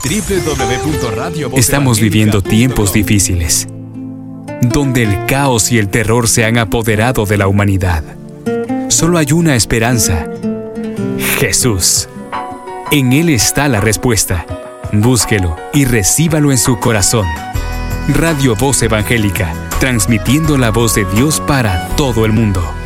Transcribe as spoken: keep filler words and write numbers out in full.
doble u doble u doble u punto radio voz Estamos viviendo evangélica punto tiempos com. difíciles, donde el caos y el terror se han apoderado de la humanidad. Solo hay una esperanza: Jesús. En Él está la respuesta. Búsquelo y recíbalo en su corazón. Radio Voz Evangélica, transmitiendo la voz de Dios para todo el mundo.